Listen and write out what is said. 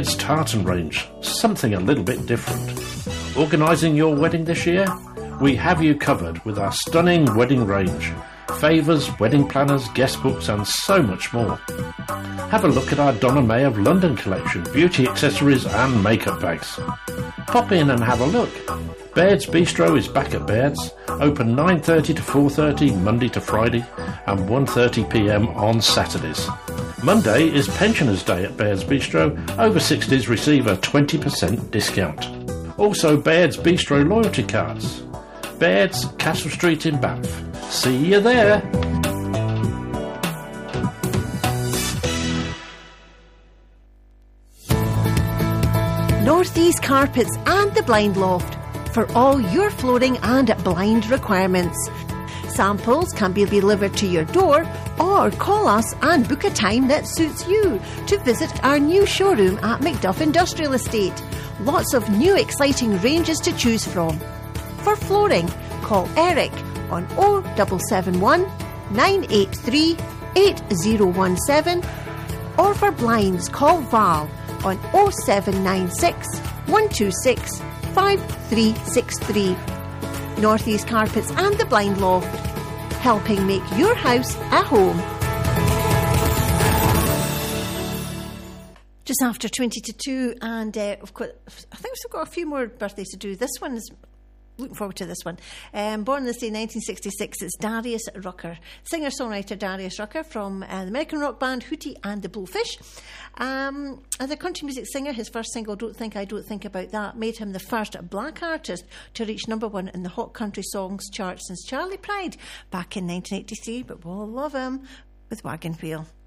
Baird's Tartan range, something a little bit different. Organising your wedding this year? We have you covered with our stunning wedding range. Favours, wedding planners, guest books and so much more. Have a look at our Donna May of London collection, beauty accessories and makeup bags. Pop in and have a look. Baird's Bistro is back at Baird's, open 9:30 to 4:30 Monday to Friday and 1:30 p.m. on Saturdays. Monday is Pensioners' Day at Baird's Bistro. Over 60s receive a 20% discount. Also Baird's Bistro loyalty cards. Baird's, Castle Street in Bath. See you there! Northeast Carpets and the Blind Loft for all your flooring and blind requirements. Samples can be delivered to your door or call us and book a time that suits you to visit our new showroom at Macduff Industrial Estate. Lots of new exciting ranges to choose from. For flooring, call Eric on 0771 983 8017, or for blinds, call Val on 0796 126 5363. Northeast Carpets and the Blind Loft, helping make your house a home. Just after 20 to 2, and of course, I think we've got a few more birthdays to do. This one is looking forward to this one. Born this day 1966, it's Darius Rucker. Singer-songwriter Darius Rucker from the American rock band Hootie and the Blowfish. As a country music singer, his first single, Don't Think I Don't Think About That, made him the first black artist to reach number one in the Hot Country Songs chart since Charlie Pride back in 1983. But we'll love him with Wagon Wheel.